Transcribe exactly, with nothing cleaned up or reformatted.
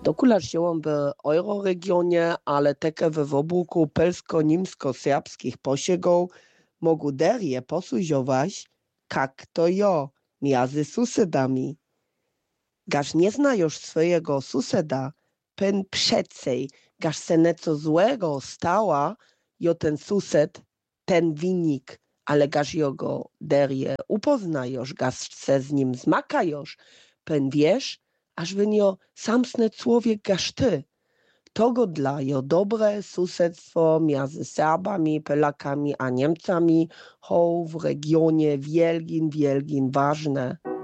Dokular żyłam w euroregionie, ale také w obłuku pelsko-nimsko-serbskich posiegów mogu derje posłużować, jak to jo, między sąsiadami. Gaż nie znajosz swojego sąsiada, pen przecej, gaż se nieco złego stała, jo ten sąsiad, ten winnik, ale gaż jego derje upoznajosz, gaż se z nim zmakajosz, pen wiesz, aż wynio samsny człowiek gaż ty. Togo dla jo dobre sąsiedztwo między Serbami, Polakami a Niemcami ho w regionie wielgin, wielgin ważne.